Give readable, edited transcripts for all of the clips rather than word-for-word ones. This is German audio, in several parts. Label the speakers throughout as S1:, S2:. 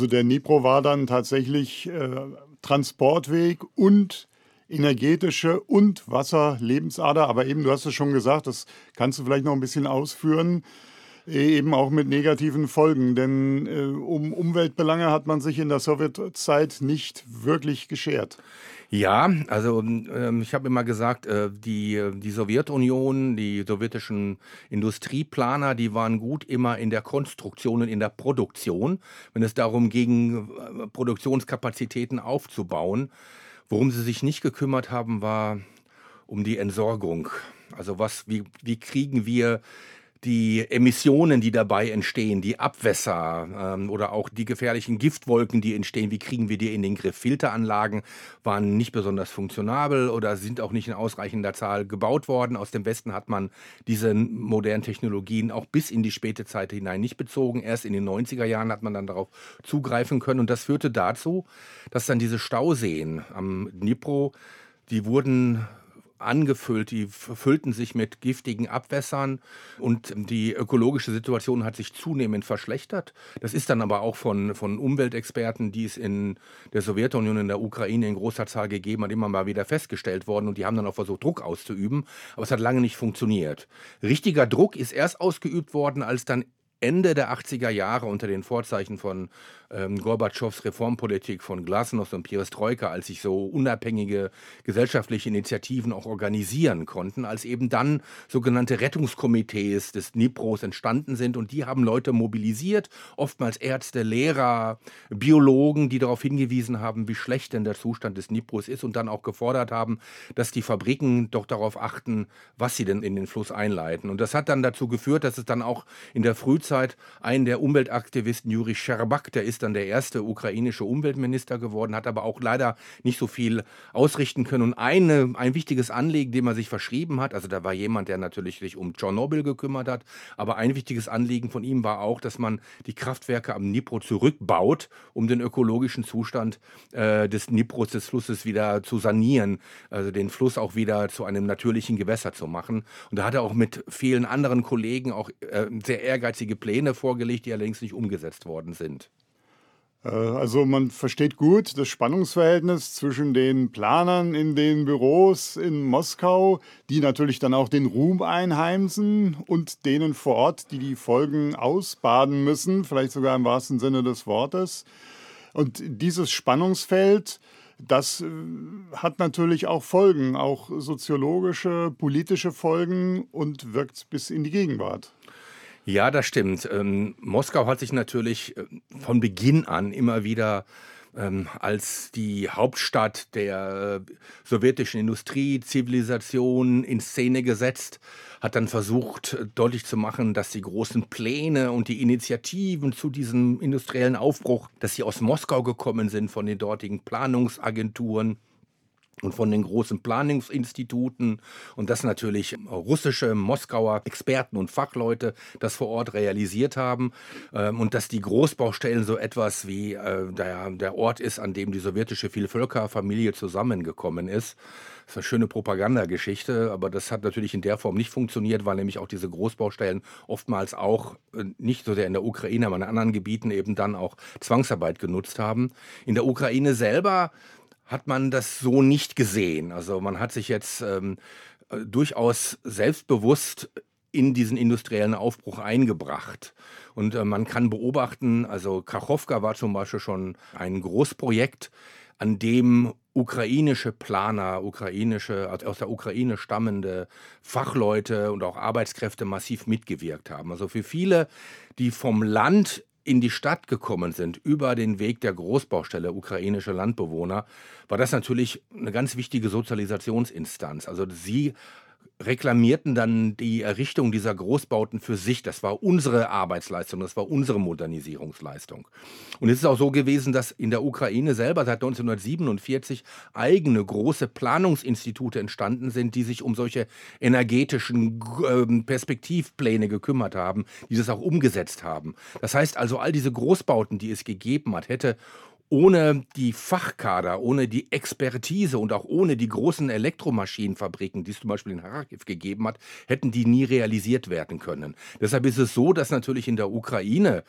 S1: Also der Dnipro war dann tatsächlich Transportweg und energetische und Wasserlebensader. Aber eben, du hast es schon gesagt, das kannst du vielleicht noch ein bisschen ausführen, eben auch mit negativen Folgen. Denn um Umweltbelange hat man sich in der Sowjetzeit nicht wirklich geschert.
S2: Ja, also ich habe immer gesagt, die Sowjetunion, die sowjetischen Industrieplaner, die waren gut immer in der Konstruktion und in der Produktion, wenn es darum ging, Produktionskapazitäten aufzubauen. Worum sie sich nicht gekümmert haben, war um die Entsorgung. Also wie kriegen wir die Emissionen, die dabei entstehen, die Abwässer oder auch die gefährlichen Giftwolken, die entstehen, wie kriegen wir die in den Griff? Filteranlagen waren nicht besonders funktionabel oder sind auch nicht in ausreichender Zahl gebaut worden. Aus dem Westen hat man diese modernen Technologien auch bis in die späte Zeit hinein nicht bezogen. Erst in den 90er Jahren hat man dann darauf zugreifen können. Und das führte dazu, dass dann diese Stauseen am Dnipro, die wurden angefüllt, die füllten sich mit giftigen Abwässern und die ökologische Situation hat sich zunehmend verschlechtert. Das ist dann aber auch von Umweltexperten, die es in der Sowjetunion, in der Ukraine in großer Zahl gegeben hat, immer mal wieder festgestellt worden und die haben dann auch versucht, Druck auszuüben, aber es hat lange nicht funktioniert. Richtiger Druck ist erst ausgeübt worden, als dann Ende der 80er Jahre unter den Vorzeichen von Gorbatschows Reformpolitik, von Glasnost und Perestroika, als sich so unabhängige gesellschaftliche Initiativen auch organisieren konnten, als eben dann sogenannte Rettungskomitees des Dnipros entstanden sind und die haben Leute mobilisiert, oftmals Ärzte, Lehrer, Biologen, die darauf hingewiesen haben, wie schlecht denn der Zustand des Dnipros ist und dann auch gefordert haben, dass die Fabriken doch darauf achten, was sie denn in den Fluss einleiten. Und das hat dann dazu geführt, dass es dann auch in der Frühzeit einen der Umweltaktivisten, Juri Scherbak, der ist dann der erste ukrainische Umweltminister geworden, hat aber auch leider nicht so viel ausrichten können. Und ein wichtiges Anliegen, dem er sich verschrieben hat, also da war jemand, der natürlich sich um Tschernobyl gekümmert hat, aber ein wichtiges Anliegen von ihm war auch, dass man die Kraftwerke am Dnipro zurückbaut, um den ökologischen Zustand des Dnipros, des Flusses wieder zu sanieren, also den Fluss auch wieder zu einem natürlichen Gewässer zu machen. Und da hat er auch mit vielen anderen Kollegen auch sehr ehrgeizige Pläne vorgelegt, die allerdings nicht umgesetzt worden sind.
S1: Also man versteht gut das Spannungsverhältnis zwischen den Planern in den Büros in Moskau, die natürlich dann auch den Ruhm einheimsen, und denen vor Ort, die die Folgen ausbaden müssen, vielleicht sogar im wahrsten Sinne des Wortes. Und dieses Spannungsfeld, das hat natürlich auch Folgen, auch soziologische, politische Folgen und wirkt bis in die Gegenwart.
S2: Ja, das stimmt. Moskau hat sich natürlich von Beginn an immer wieder als die Hauptstadt der sowjetischen Industriezivilisation in Szene gesetzt, hat dann versucht, deutlich zu machen, dass die großen Pläne und die Initiativen zu diesem industriellen Aufbruch, dass sie aus Moskau gekommen sind, von den dortigen Planungsagenturen und von den großen Planungsinstituten und dass natürlich russische, Moskauer Experten und Fachleute das vor Ort realisiert haben und dass die Großbaustellen so etwas wie der Ort ist, an dem die sowjetische Vielvölkerfamilie zusammengekommen ist. Das ist eine schöne Propagandageschichte, aber das hat natürlich in der Form nicht funktioniert, weil nämlich auch diese Großbaustellen oftmals auch nicht so sehr in der Ukraine, aber in anderen Gebieten eben dann auch Zwangsarbeit genutzt haben. In der Ukraine selber hat man das so nicht gesehen. Also man hat sich jetzt durchaus selbstbewusst in diesen industriellen Aufbruch eingebracht. Und man kann beobachten, also Kachowka war zum Beispiel schon ein Großprojekt, an dem ukrainische Planer, also aus der Ukraine stammende Fachleute und auch Arbeitskräfte massiv mitgewirkt haben. Also für viele, die vom Land in die Stadt gekommen sind, über den Weg der Großbaustelle, ukrainische Landbewohner, war das natürlich eine ganz wichtige Sozialisationsinstanz. Also sie reklamierten dann die Errichtung dieser Großbauten für sich. Das war unsere Arbeitsleistung, das war unsere Modernisierungsleistung. Und es ist auch so gewesen, dass in der Ukraine selber seit 1947 eigene große Planungsinstitute entstanden sind, die sich um solche energetischen Perspektivpläne gekümmert haben, die das auch umgesetzt haben. Das heißt also, all diese Großbauten, die es gegeben hat, hätte ohne die Fachkader, ohne die Expertise und auch ohne die großen Elektromaschinenfabriken, die es zum Beispiel in Charkiw gegeben hat, hätten die nie realisiert werden können. Deshalb ist es so, dass natürlich in der Ukraine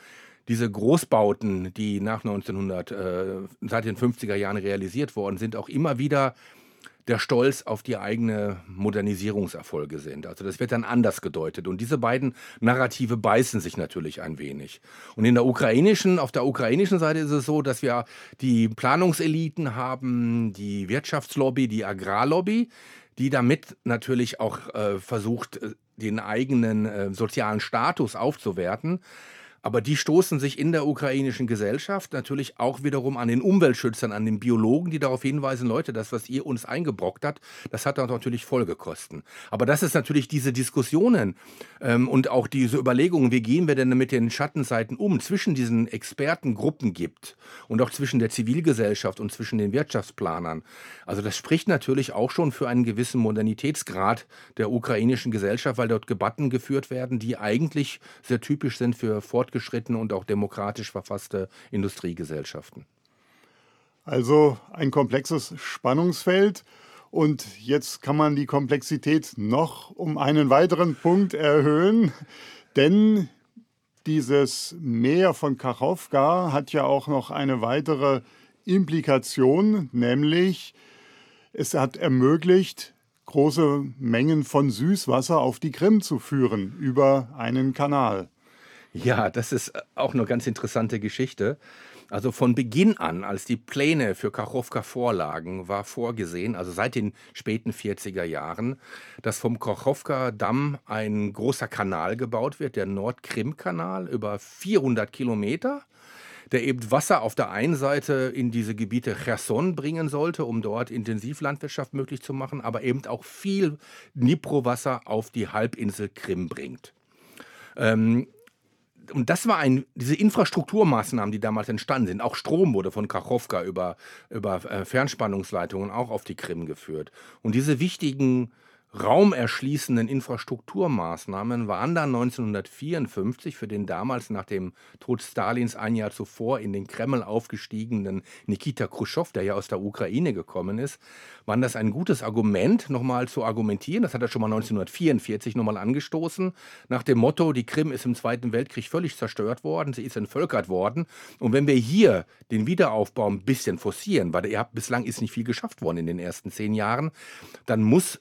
S2: diese Großbauten, die nach 1900, seit den 50er Jahren realisiert worden sind, auch immer wieder der Stolz auf die eigene Modernisierungserfolge sind. Also das wird dann anders gedeutet. Und diese beiden Narrative beißen sich natürlich ein wenig. Und auf der ukrainischen Seite ist es so, dass wir die Planungseliten haben, die Wirtschaftslobby, die Agrarlobby, die damit natürlich auch versucht, den eigenen sozialen Status aufzuwerten. Aber die stoßen sich in der ukrainischen Gesellschaft natürlich auch wiederum an den Umweltschützern, an den Biologen, die darauf hinweisen, Leute, das, was ihr uns eingebrockt habt, das hat dann natürlich Folgekosten. Aber dass es natürlich diese Diskussionen und auch diese Überlegungen, wie gehen wir denn mit den Schattenseiten um, zwischen diesen Expertengruppen gibt und auch zwischen der Zivilgesellschaft und zwischen den Wirtschaftsplanern. Also das spricht natürlich auch schon für einen gewissen Modernitätsgrad der ukrainischen Gesellschaft, weil dort Debatten geführt werden, die eigentlich sehr typisch sind für fortgeschrittene und auch demokratisch verfasste Industriegesellschaften.
S1: Also ein komplexes Spannungsfeld. Und jetzt kann man die Komplexität noch um einen weiteren Punkt erhöhen, denn dieses Meer von Kachowka hat ja auch noch eine weitere Implikation, nämlich es hat ermöglicht, große Mengen von Süßwasser auf die Krim zu führen über einen Kanal.
S2: Ja, das ist auch eine ganz interessante Geschichte. Also von Beginn an, als die Pläne für Kachowka vorlagen, war vorgesehen, also seit den späten 40er Jahren, dass vom Kachowka-Damm ein großer Kanal gebaut wird, der Nordkrim-Kanal, über 400 Kilometer, der eben Wasser auf der einen Seite in diese Gebiete Cherson bringen sollte, um dort Intensivlandwirtschaft möglich zu machen, aber eben auch viel Dnipro-Wasser auf die Halbinsel Krim bringt. Und das war diese Infrastrukturmaßnahmen, die damals entstanden sind. Auch Strom wurde von Kachowka über Fernspannungsleitungen auch auf die Krim geführt. Und diese wichtigen raumerschließenden Infrastrukturmaßnahmen waren dann 1954 für den damals nach dem Tod Stalins ein Jahr zuvor in den Kreml aufgestiegenen Nikita Chruschtschow, der ja aus der Ukraine gekommen ist, waren das ein gutes Argument, nochmal zu argumentieren. Das hat er schon mal 1944 nochmal angestoßen, nach dem Motto, die Krim ist im Zweiten Weltkrieg völlig zerstört worden, sie ist entvölkert worden. Und wenn wir hier den Wiederaufbau ein bisschen forcieren, weil bislang ist nicht viel geschafft worden in den ersten 10 Jahren, dann muss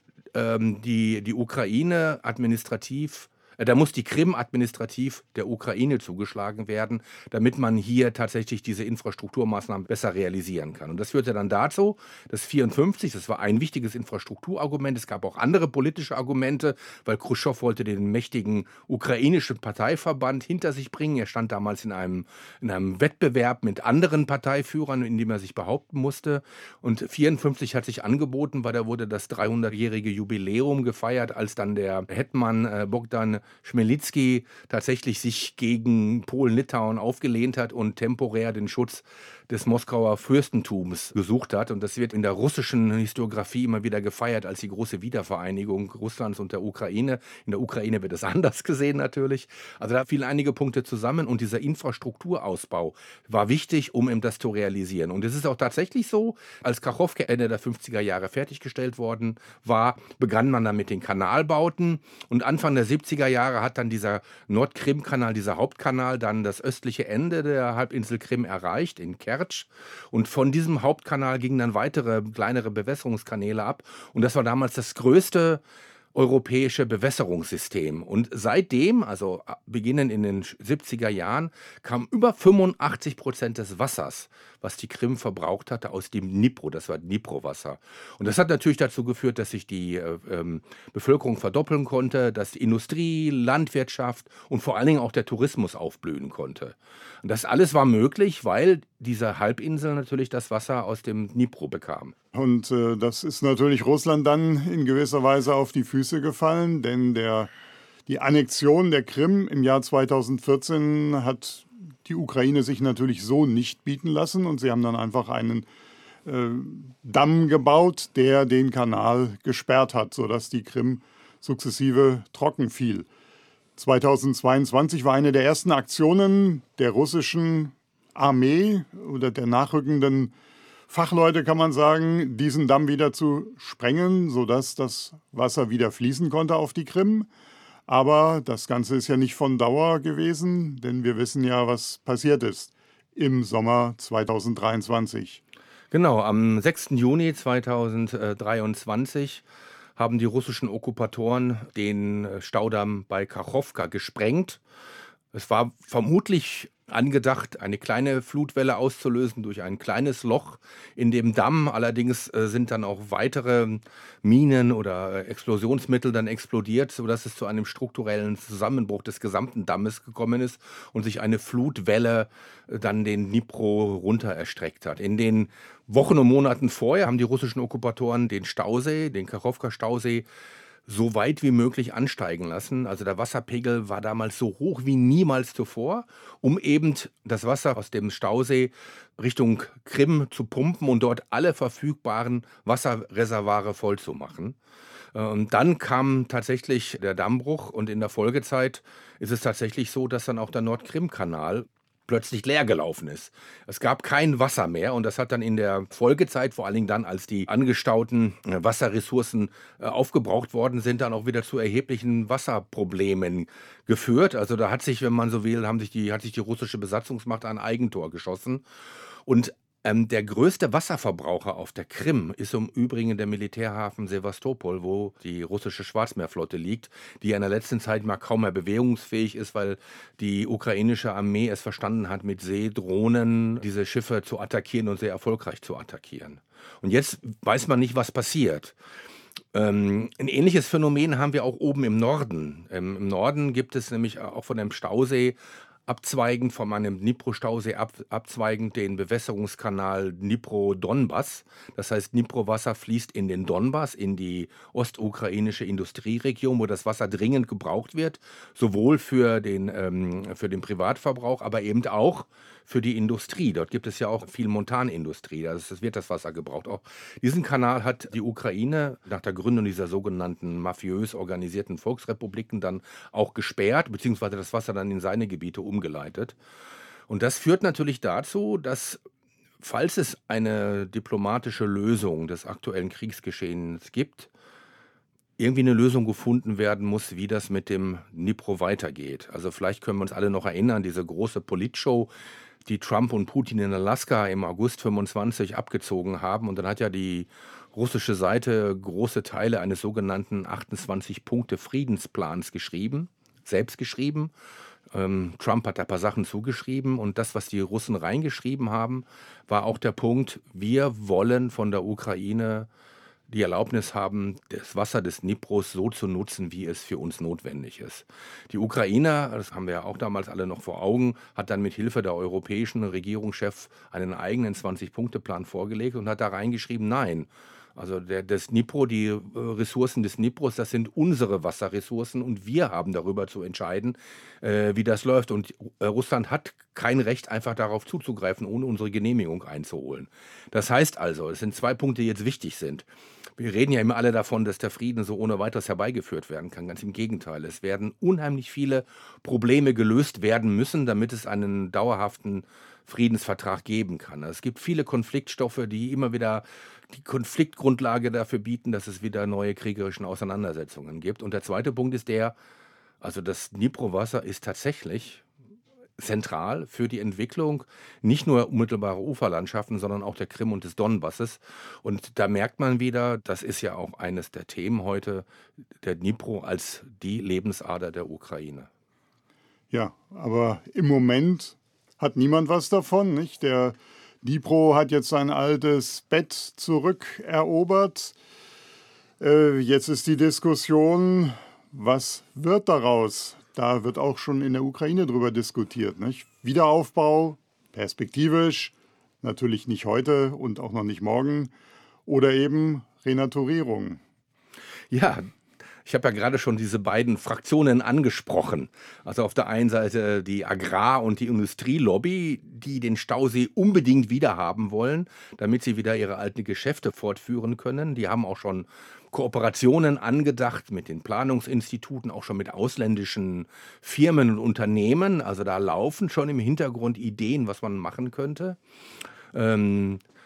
S2: die Ukraine administrativ, da muss die Krim administrativ der Ukraine zugeschlagen werden, damit man hier tatsächlich diese Infrastrukturmaßnahmen besser realisieren kann. Und das führte dann dazu, dass 1954, das war ein wichtiges Infrastrukturargument, es gab auch andere politische Argumente, weil Chruschtschow wollte den mächtigen ukrainischen Parteiverband hinter sich bringen. Er stand damals in einem Wettbewerb mit anderen Parteiführern, in dem er sich behaupten musste. Und 1954 hat sich angeboten, weil da wurde das 300-jährige Jubiläum gefeiert, als dann der Hetman Bogdan Chmelnyzkyj tatsächlich sich gegen Polen-Litauen aufgelehnt hat und temporär den Schutz des Moskauer Fürstentums gesucht hat. Und das wird in der russischen Historiografie immer wieder gefeiert als die große Wiedervereinigung Russlands und der Ukraine. In der Ukraine wird es anders gesehen natürlich. Also da fielen einige Punkte zusammen und dieser Infrastrukturausbau war wichtig, um eben das zu realisieren. Und es ist auch tatsächlich so, als Kachowka Ende der 50er Jahre fertiggestellt worden war, begann man dann mit den Kanalbauten und Anfang der 70er Jahre hat dann dieser Nordkrim-Kanal, dieser Hauptkanal, dann das östliche Ende der Halbinsel Krim erreicht, in Kertsch. Und von diesem Hauptkanal gingen dann weitere kleinere Bewässerungskanäle ab. Und das war damals das größte europäische Bewässerungssystem. Und seitdem, also beginnend in den 70er Jahren, kam über 85% des Wassers, was die Krim verbraucht hatte, aus dem Dnipro. Das war Dnipro-Wasser. Und das hat natürlich dazu geführt, dass sich die Bevölkerung verdoppeln konnte, dass die Industrie, Landwirtschaft und vor allen Dingen auch der Tourismus aufblühen konnte. Und das alles war möglich, weil diese Halbinsel natürlich das Wasser aus dem Dnipro bekam.
S1: Und das ist natürlich Russland dann in gewisser Weise auf die Füße gefallen, denn die Annexion der Krim im Jahr 2014 hat die Ukraine sich natürlich so nicht bieten lassen und sie haben dann einfach einen Damm gebaut, der den Kanal gesperrt hat, sodass die Krim sukzessive trocken fiel. 2022 war eine der ersten Aktionen der russischen Armee oder der nachrückenden Fachleute, kann man sagen, diesen Damm wieder zu sprengen, sodass das Wasser wieder fließen konnte auf die Krim. Aber das Ganze ist ja nicht von Dauer gewesen, denn wir wissen ja, was passiert ist im Sommer 2023.
S2: Genau, am 6. Juni 2023 haben die russischen Okkupatoren den Staudamm bei Kachowka gesprengt. Es war vermutlich angedacht, eine kleine Flutwelle auszulösen durch ein kleines Loch in dem Damm. Allerdings sind dann auch weitere Minen oder Explosionsmittel dann explodiert, sodass es zu einem strukturellen Zusammenbruch des gesamten Dammes gekommen ist und sich eine Flutwelle dann den Dnipro runter erstreckt hat. In den Wochen und Monaten vorher haben die russischen Okkupatoren den Stausee, den Kachowka-Stausee, so weit wie möglich ansteigen lassen. Also der Wasserpegel war damals so hoch wie niemals zuvor, um eben das Wasser aus dem Stausee Richtung Krim zu pumpen und dort alle verfügbaren Wasserreservoire voll zu machen. Und dann kam tatsächlich der Dammbruch und in der Folgezeit ist es tatsächlich so, dass dann auch der Nordkrim-Kanal plötzlich leer gelaufen ist. Es gab kein Wasser mehr und das hat dann in der Folgezeit, vor allen Dingen dann, als die angestauten Wasserressourcen aufgebraucht worden sind, dann auch wieder zu erheblichen Wasserproblemen geführt. Also da hat sich, wenn man so will, hat sich die russische Besatzungsmacht ein Eigentor geschossen. Und der größte Wasserverbraucher auf der Krim ist im Übrigen der Militärhafen Sewastopol, wo die russische Schwarzmeerflotte liegt, die ja in der letzten Zeit mal kaum mehr bewegungsfähig ist, weil die ukrainische Armee es verstanden hat, mit Seedrohnen diese Schiffe zu attackieren und sehr erfolgreich zu attackieren. Und jetzt weiß man nicht, was passiert. Ein ähnliches Phänomen haben wir auch oben im Norden. Im Norden gibt es nämlich auch von dem Stausee abzweigend von einem Dnipro-Stausee abzweigend den Bewässerungskanal Dnipro-Donbass. Das heißt, Dnipro-Wasser fließt in den Donbass, in die ostukrainische Industrieregion, wo das Wasser dringend gebraucht wird, sowohl für den Privatverbrauch, aber eben auch für die Industrie. Dort gibt es ja auch viel Montanindustrie, es wird das Wasser gebraucht. Auch diesen Kanal hat die Ukraine nach der Gründung dieser sogenannten mafiös organisierten Volksrepubliken dann auch gesperrt, beziehungsweise das Wasser dann in seine Gebiete umgeleitet. Und das führt natürlich dazu, dass, falls es eine diplomatische Lösung des aktuellen Kriegsgeschehens gibt, irgendwie eine Lösung gefunden werden muss, wie das mit dem Dnipro weitergeht. Also vielleicht können wir uns alle noch erinnern, diese große Politshow, die Trump und Putin in Alaska im August 25 abgezogen haben. Und dann hat ja die russische Seite große Teile eines sogenannten 28-Punkte-Friedensplans selbst geschrieben. Trump hat da ein paar Sachen zugeschrieben und das, was die Russen reingeschrieben haben, war auch der Punkt, wir wollen von der Ukraine die Erlaubnis haben, das Wasser des Dnipros so zu nutzen, wie es für uns notwendig ist. Die Ukraine, das haben wir ja auch damals alle noch vor Augen, hat dann mit Hilfe der europäischen Regierungschefs einen eigenen 20-Punkte-Plan vorgelegt und hat da reingeschrieben, nein, also das Dnipro, die Ressourcen des Dnipros, das sind unsere Wasserressourcen und wir haben darüber zu entscheiden, wie das läuft. Und Russland hat kein Recht, einfach darauf zuzugreifen, ohne unsere Genehmigung einzuholen. Das heißt also, es sind zwei Punkte, die jetzt wichtig sind. Wir reden ja immer alle davon, dass der Frieden so ohne weiteres herbeigeführt werden kann. Ganz im Gegenteil. Es werden unheimlich viele Probleme gelöst werden müssen, damit es einen dauerhaften Friedensvertrag geben kann. Es gibt viele Konfliktstoffe, die immer wieder die Konfliktgrundlage dafür bieten, dass es wieder neue kriegerische Auseinandersetzungen gibt. Und der zweite Punkt ist also das Dnipro-Wasser ist tatsächlich zentral für die Entwicklung nicht nur unmittelbarer Uferlandschaften, sondern auch der Krim und des Donbasses. Und da merkt man wieder, das ist ja auch eines der Themen heute, der Dnipro als die Lebensader der Ukraine.
S1: Ja, aber im Moment hat niemand was davon, nicht? Der Dnipro hat jetzt sein altes Bett zurückerobert. Jetzt ist die Diskussion, was wird daraus? Da wird auch schon in der Ukraine drüber diskutiert, nicht? Wiederaufbau, perspektivisch, natürlich nicht heute und auch noch nicht morgen, oder eben Renaturierung.
S2: Ja, ich habe ja gerade schon diese beiden Fraktionen angesprochen. Also auf der einen Seite die Agrar- und die Industrielobby, die den Stausee unbedingt wieder haben wollen, damit sie wieder ihre alten Geschäfte fortführen können. Die haben auch schon Kooperationen angedacht mit den Planungsinstituten, auch schon mit ausländischen Firmen und Unternehmen. Also da laufen schon im Hintergrund Ideen, was man machen könnte.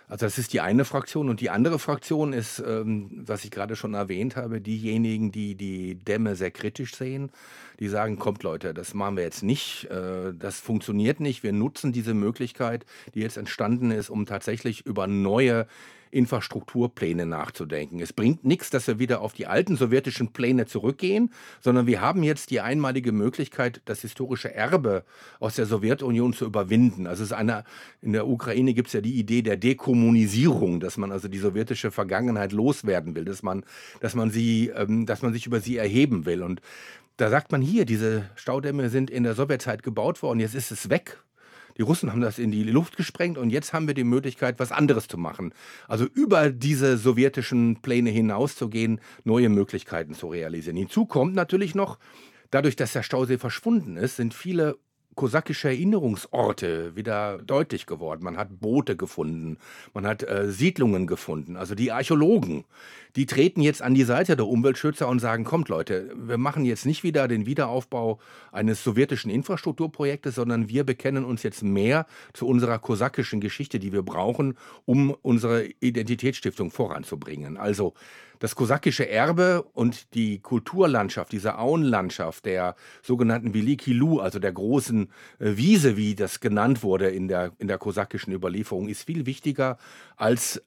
S2: Also das ist die eine Fraktion und die andere Fraktion ist, was ich gerade schon erwähnt habe, diejenigen, die die Dämme sehr kritisch sehen, die sagen, kommt Leute, das machen wir jetzt nicht, das funktioniert nicht, wir nutzen diese Möglichkeit, die jetzt entstanden ist, um tatsächlich über neue Infrastrukturpläne nachzudenken. Es bringt nichts, dass wir wieder auf die alten sowjetischen Pläne zurückgehen, sondern wir haben jetzt die einmalige Möglichkeit, das historische Erbe aus der Sowjetunion zu überwinden. Also in der Ukraine gibt es ja die Idee der Dekommunisierung, dass man also die sowjetische Vergangenheit loswerden will, dass man sich über sie erheben will. Und da sagt man hier, diese Staudämme sind in der Sowjetzeit gebaut worden, jetzt ist es weg. Die Russen haben das in die Luft gesprengt und jetzt haben wir die Möglichkeit, was anderes zu machen. Also über diese sowjetischen Pläne hinauszugehen, neue Möglichkeiten zu realisieren. Hinzu kommt natürlich noch, dadurch, dass der Stausee verschwunden ist, sind viele kosakische Erinnerungsorte wieder deutlich geworden. Man hat Boote gefunden, man hat Siedlungen gefunden. Also die Archäologen, die treten jetzt an die Seite der Umweltschützer und sagen, kommt Leute, wir machen jetzt nicht wieder den Wiederaufbau eines sowjetischen Infrastrukturprojektes, sondern wir bekennen uns jetzt mehr zu unserer kosakischen Geschichte, die wir brauchen, um unsere Identitätsstiftung voranzubringen. Also das kosakische Erbe und die Kulturlandschaft, diese Auenlandschaft der sogenannten Veliki Lu, also der großen Wiese, wie das genannt wurde in der kosakischen Überlieferung, ist viel wichtiger als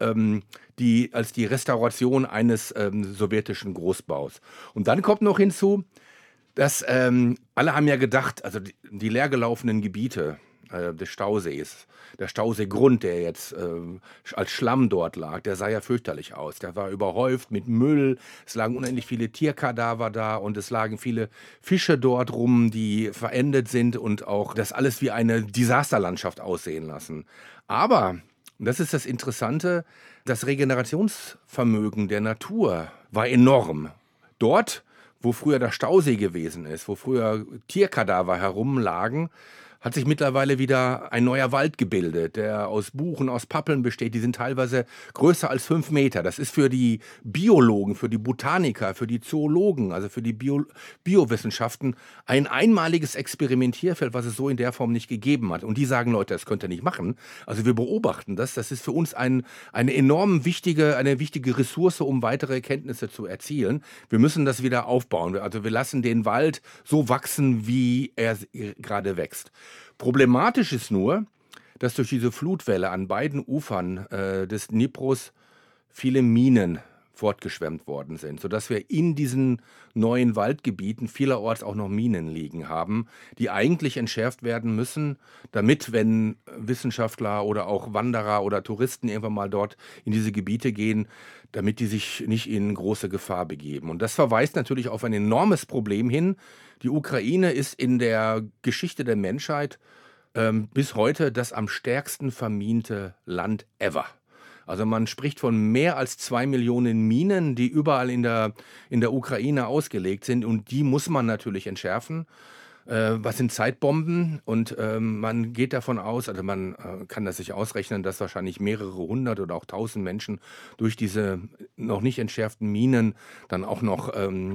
S2: die Restauration eines sowjetischen Großbaus. Und dann kommt noch hinzu, dass alle haben ja gedacht, also die leergelaufenen Gebiete des Stausees, der Stauseegrund, der jetzt als Schlamm dort lag, der sah ja fürchterlich aus. Der war überhäuft mit Müll, es lagen unendlich viele Tierkadaver da und es lagen viele Fische dort rum, die verendet sind und auch das alles wie eine Desasterlandschaft aussehen lassen. Aber, und das ist das Interessante, das Regenerationsvermögen der Natur war enorm. Dort, wo früher der Stausee gewesen ist, wo früher Tierkadaver herumlagen, hat sich mittlerweile wieder ein neuer Wald gebildet, der aus Buchen, aus Pappeln besteht. Die sind teilweise größer als 5 Meter. Das ist für die Biologen, für die Botaniker, für die Zoologen, also für die Biowissenschaften ein einmaliges Experimentierfeld, was es so in der Form nicht gegeben hat. Und die sagen, Leute, das könnt ihr nicht machen. Also wir beobachten das. Das ist für uns eine wichtige Ressource, um weitere Erkenntnisse zu erzielen. Wir müssen das wieder aufbauen. Also wir lassen den Wald so wachsen, wie er gerade wächst. Problematisch ist nur, dass durch diese Flutwelle an beiden Ufern des Dnipros viele Minen fortgeschwemmt worden sind, sodass wir in diesen neuen Waldgebieten vielerorts auch noch Minen liegen haben, die eigentlich entschärft werden müssen, damit, wenn Wissenschaftler oder auch Wanderer oder Touristen irgendwann mal dort in diese Gebiete gehen, damit die sich nicht in große Gefahr begeben. Und das verweist natürlich auf ein enormes Problem hin. Die Ukraine ist in der Geschichte der Menschheit bis heute das am stärksten verminte Land ever. Also man spricht von mehr als 2 Millionen Minen, die überall in der Ukraine ausgelegt sind und die muss man natürlich entschärfen. Was sind Zeitbomben? Und man geht davon aus, also man kann das sich ausrechnen, dass wahrscheinlich mehrere hundert oder auch 1000 Menschen durch diese noch nicht entschärften Minen dann auch noch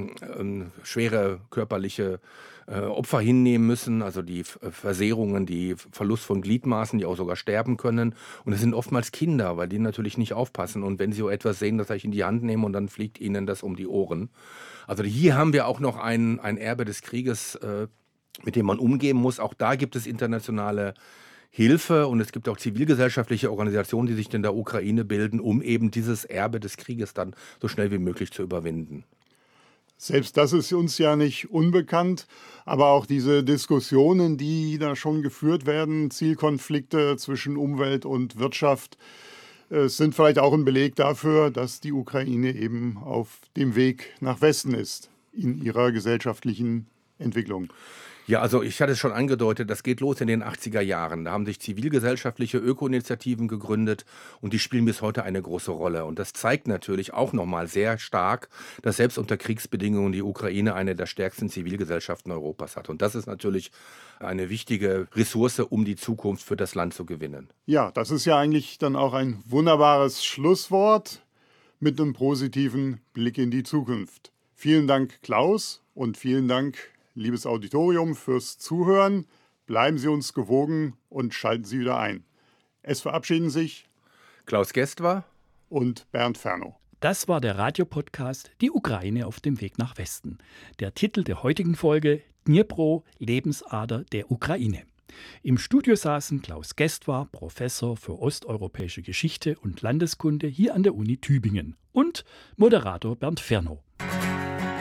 S2: schwere körperliche Opfer hinnehmen müssen, also die Versehrungen, die Verlust von Gliedmaßen, die auch sogar sterben können. Und es sind oftmals Kinder, weil die natürlich nicht aufpassen. Und wenn sie so etwas sehen, das ich in die Hand nehme und dann fliegt ihnen das um die Ohren. Also hier haben wir auch noch ein Erbe des Krieges, mit dem man umgehen muss. Auch da gibt es internationale Hilfe und es gibt auch zivilgesellschaftliche Organisationen, die sich in der Ukraine bilden, um eben dieses Erbe des Krieges dann so schnell wie möglich zu überwinden.
S1: Selbst das ist uns ja nicht unbekannt, aber auch diese Diskussionen, die da schon geführt werden, Zielkonflikte zwischen Umwelt und Wirtschaft, sind vielleicht auch ein Beleg dafür, dass die Ukraine eben auf dem Weg nach Westen ist in ihrer gesellschaftlichen Entwicklung.
S2: Ja, also ich hatte es schon angedeutet, das geht los in den 80er Jahren. Da haben sich zivilgesellschaftliche Öko-Initiativen gegründet und die spielen bis heute eine große Rolle. Und das zeigt natürlich auch nochmal sehr stark, dass selbst unter Kriegsbedingungen die Ukraine eine der stärksten Zivilgesellschaften Europas hat. Und das ist natürlich eine wichtige Ressource, um die Zukunft für das Land zu gewinnen.
S1: Ja, das ist ja eigentlich dann auch ein wunderbares Schlusswort mit einem positiven Blick in die Zukunft. Vielen Dank, Klaus, und vielen Dank, liebes Auditorium, fürs Zuhören. Bleiben Sie uns gewogen und schalten Sie wieder ein. Es verabschieden sich
S2: Klaus Guest war
S1: und Bernd Fernow.
S3: Das war der Radiopodcast Die Ukraine auf dem Weg nach Westen. Der Titel der heutigen Folge: Dnipro, Lebensader der Ukraine. Im Studio saßen Klaus Guest, Professor für osteuropäische Geschichte und Landeskunde hier an der Uni Tübingen, und Moderator Bernd Fernow.